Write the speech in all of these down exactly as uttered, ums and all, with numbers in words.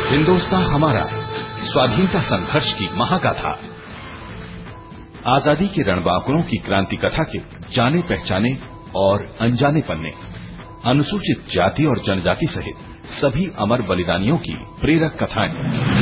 हिंदुस्तान हमारा स्वाधीनता संघर्ष की महागाथा, आजादी के रणबांकुरों की क्रांति कथा के जाने पहचाने और अनजाने पन्ने, अनुसूचित जाति और जनजाति सहित सभी अमर बलिदानियों की प्रेरक कथाएं।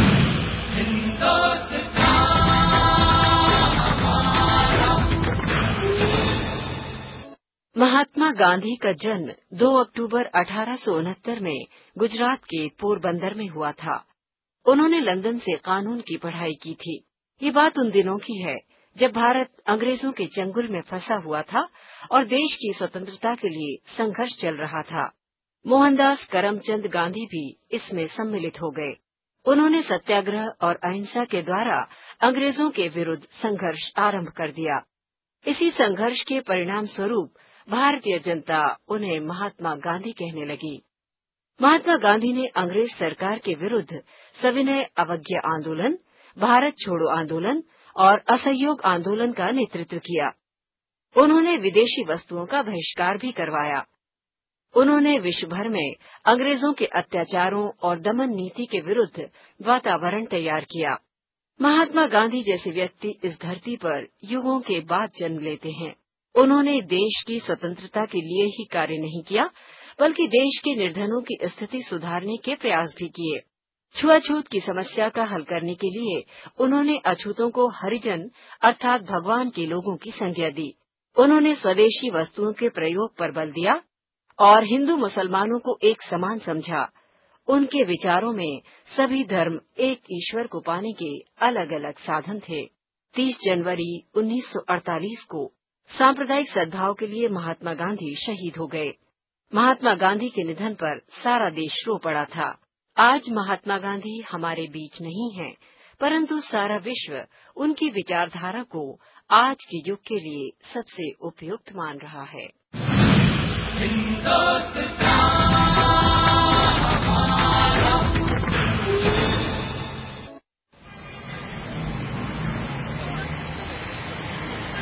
महात्मा गांधी का जन्म दो अक्टूबर अठारह सौ उनहत्तर में गुजरात के पोरबंदर में हुआ था। उन्होंने लंदन से कानून की पढ़ाई की थी। ये बात उन दिनों की है जब भारत अंग्रेजों के चंगुल में फंसा हुआ था और देश की स्वतंत्रता के लिए संघर्ष चल रहा था। मोहनदास करमचंद गांधी भी इसमें सम्मिलित हो गए। उन्होंने सत्याग्रह और अहिंसा के द्वारा अंग्रेजों के विरुद्ध संघर्ष आरंभ कर दिया। इसी संघर्ष के परिणाम स्वरूप भारतीय जनता उन्हें महात्मा गांधी कहने लगी। महात्मा गांधी ने अंग्रेज सरकार के विरुद्ध सविनय अवज्ञा आंदोलन, भारत छोड़ो आंदोलन और असहयोग आंदोलन का नेतृत्व किया। उन्होंने विदेशी वस्तुओं का बहिष्कार भी करवाया। उन्होंने विश्व भर में अंग्रेजों के अत्याचारों और दमन नीति के विरुद्ध वातावरण तैयार किया। महात्मा गांधी जैसे व्यक्ति इस धरती पर युगों के बाद जन्म लेते हैं। उन्होंने देश की स्वतंत्रता के लिए ही कार्य नहीं किया, बल्कि देश के निर्धनों की स्थिति सुधारने के प्रयास भी किए। छुआछूत की समस्या का हल करने के लिए उन्होंने अछूतों को हरिजन अर्थात भगवान के लोगों की संज्ञा दी। उन्होंने स्वदेशी वस्तुओं के प्रयोग पर बल दिया और हिंदू मुसलमानों को एक समान समझा। उनके विचारों में सभी धर्म एक ईश्वर को पाने के अलग अलग साधन थे। तीस जनवरी उन्नीस सौ अड़तालीस को सांप्रदायिक सद्भाव के लिए महात्मा गांधी शहीद हो गए। महात्मा गांधी के निधन पर सारा देश रो पड़ा था। आज महात्मा गांधी हमारे बीच नहीं हैं, परंतु सारा विश्व उनकी विचारधारा को आज के युग के लिए सबसे उपयुक्त मान रहा है।